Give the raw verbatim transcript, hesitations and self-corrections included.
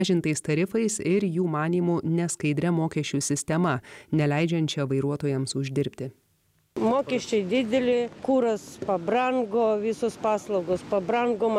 mažintais tarifais ir jų manymu neskaidria mokesčių sistema, neleidžiančia vairuotojams uždirbti. Mokesčiai dideli, kuras pabrango, visos paslaugos pabrango.